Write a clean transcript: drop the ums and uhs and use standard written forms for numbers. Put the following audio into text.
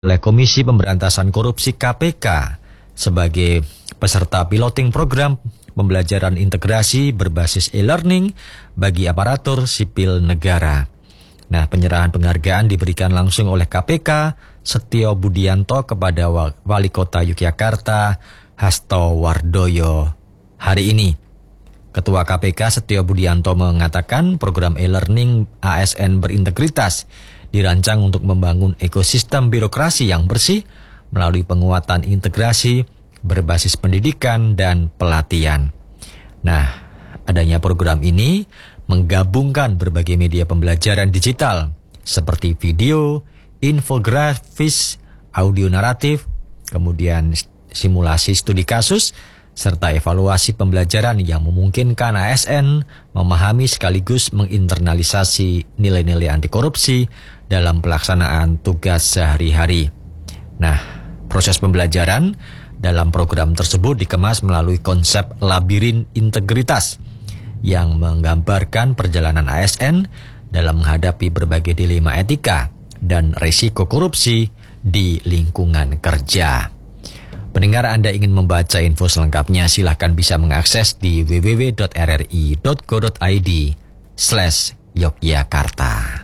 oleh Komisi Pemberantasan Korupsi KPK sebagai peserta piloting program pembelajaran integrasi berbasis e-learning bagi aparatur sipil negara. Nah, penyerahan penghargaan diberikan langsung oleh KPK Setio Budianto kepada Wali Kota Yogyakarta Hasto Wardoyo hari ini. Ketua KPK Setio Budianto mengatakan program e-learning ASN berintegritas dirancang untuk membangun ekosistem birokrasi yang bersih melalui penguatan integrasi berbasis pendidikan dan pelatihan. Nah, adanya program ini menggabungkan berbagai media pembelajaran digital seperti video, infografis, audio naratif, kemudian simulasi studi kasus, serta evaluasi pembelajaran yang memungkinkan ASN memahami sekaligus menginternalisasi nilai-nilai anti korupsi dalam pelaksanaan tugas sehari-hari. Nah, proses pembelajaran dalam program tersebut dikemas melalui konsep labirin integritas yang menggambarkan perjalanan ASN dalam menghadapi berbagai dilema etika dan risiko korupsi di lingkungan kerja. Pendengar, Anda ingin membaca info selengkapnya, silahkan bisa mengakses di www.rri.go.id/Yogyakarta.